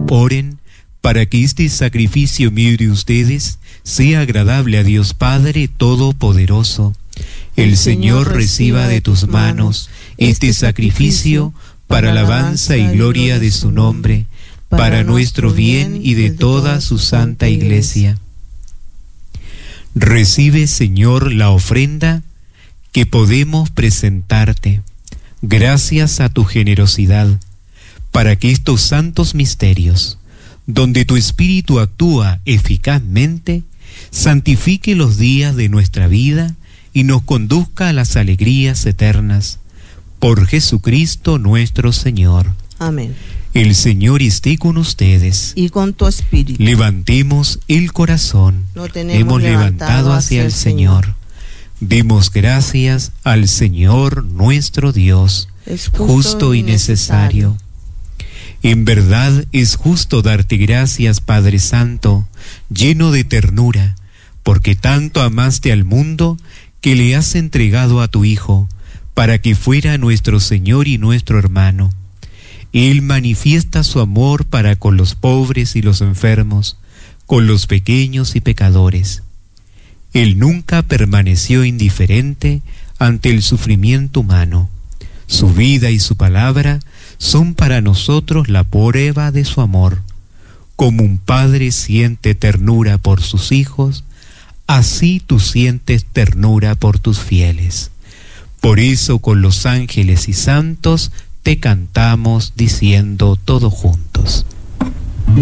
Oren para que este sacrificio mío de ustedes sea agradable a Dios Padre Todopoderoso. El Señor reciba de tus manos este sacrificio para alabanza y gloria de su nombre, para nuestro bien y de toda su santa Iglesia. Recibe, Señor, la ofrenda que podemos presentarte, gracias a tu generosidad, para que estos santos misterios, donde tu Espíritu actúa eficazmente, santifique los días de nuestra vida y nos conduzca a las alegrías eternas. Por Jesucristo nuestro Señor. Amén. El Señor esté con ustedes. Y con tu espíritu. Levantemos el corazón. Lo tenemos Hemos levantado hacia el Señor. Demos gracias al Señor nuestro Dios. Es justo y necesario. En verdad es justo darte gracias, Padre Santo, lleno de ternura, porque tanto amaste al mundo que le has entregado a tu Hijo, para que fuera nuestro Señor y nuestro hermano. Él manifiesta su amor para con los pobres y los enfermos, con los pequeños y pecadores. Él nunca permaneció indiferente ante el sufrimiento humano. Su vida y su palabra son para nosotros la prueba de su amor. Como un padre siente ternura por sus hijos, así tú sientes ternura por tus fieles. Por eso con los ángeles y santos te cantamos diciendo todos juntos: